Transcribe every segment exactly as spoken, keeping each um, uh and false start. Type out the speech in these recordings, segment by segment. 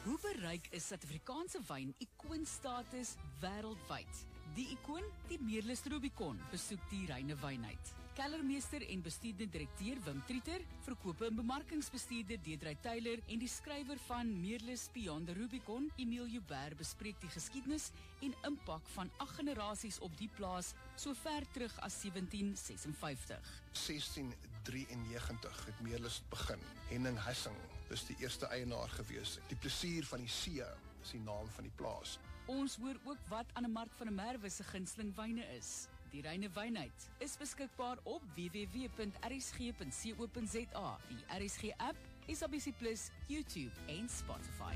Hoe bereik is Suid-Afrikaanse wyn ikoonstatus wêreldwyd? Die ikoon, die Meerlus Rubicon, besoek die reine wynheid. Kellermeester en bestuurende direkteur Wim Trieter, verkope en bemarkingsbestuurder Deidre Taylor en die skrywer van Meerlus Beyond the Rubicon, Emile Joubert, bespreek die geskiedenis en impak van agt generasies op die plaas so ver terug as sewentien sesenvyftig. sestien drieënnegentig het Meerlus begin. Henning Hessing is die eerste eienaar gewees. Die plesier van die see is die naam van die plaas. Ons hoor ook wat Annemark van der Merwe se gunsteling wyne is. Die reine wynheid is beskikbaar op w w w punt r s g punt co punt z a, die R S G app, S A B C plus, YouTube en Spotify.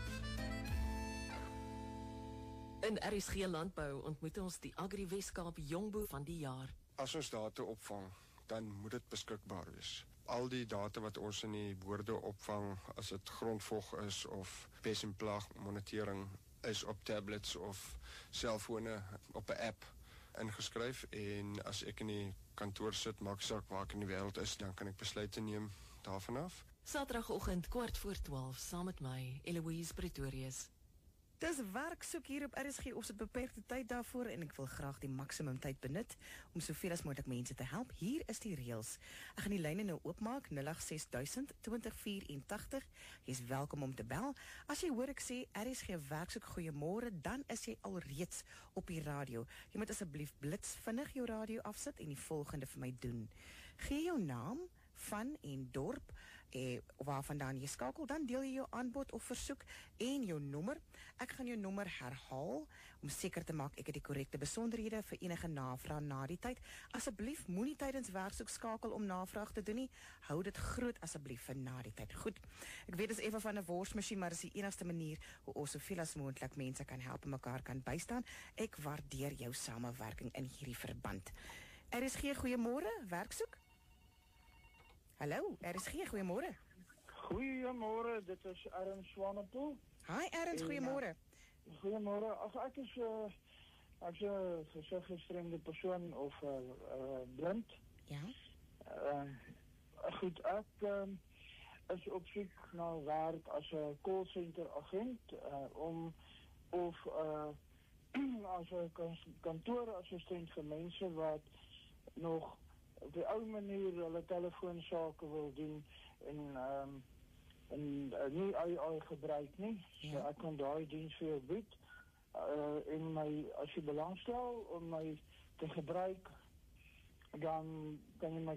In R S G Landbou ontmoet ons die Agri Weskaap Jongboer van die jaar. As ons data opvang, dan moet dit beskikbaar wees. Al die data wat ons in die boorde opvang, as dit grondvog is of pes en plaag monitering, is op tablets of selfone op 'n app ingeskryf, en as ek in die kantoor sit, maak saak waar ek in die wêreld is, dan kan ek besluite neem daarvan af. Saterdagoggend kwart voor twaalf, saam met my, Eloise Pretorius. Dis werksoek hier op R S G, ons het beperkte tyd daarvoor en ek wil graag die maksimum tyd benut om soveel as moontlik mense te help. Hier is die reëls. Ek gaan die lyne nou oopmaak, nul agt ses duisend twintig vyf vyf nul. Jy is welkom om te bel. As jy hoor ek sê R S G werksoek goeiemôre, dan is jy al reeds op die radio. Jy moet asseblief blitsvinnig jou radio afsit en die volgende vir my doen. Gee jou naam, van en dorp, eh, waarvandaan jy skakel, dan deel jy jou aanbod of versoek en jou nommer. Ek gaan jou nommer herhaal, om seker te maak ek het die korrekte besonderhede vir enige navraag na die tyd. Asseblief, moenie tydens werksoek skakel om navraag te doen nie, hou dit groot asseblief vir na die tyd. Goed, ek weet dis even van 'n worsmasjien, maar dis die enigste manier hoe ons soveel as moontlik mense kan help en mekaar kan bystaan. Ek waardeer jou samewerking in hierdie verband. R S G, goeiemôre, werksoek. Hallo, R S G, goeiemôre. Goeiemôre, dit is Aaron Swanepoel. Hi Aaron, goeiemôre. Uh, goeiemôre, as ek is uh, ek is 'n gesiggestremde persoon of uh, uh, blind. Ja. Uh, goed, ek um, is op soek na werk as 'n call center agent uh, om of uh, as 'n kantoorassistent vir mense wat nog op die ou manier hulle telefoonsake wil doen en um, en uh, nie A I gebruik nie. Ja. So ek kan daai diens vir jou bied. Uh, en my, as jy belangstel om my te gebruik, dan kan jy my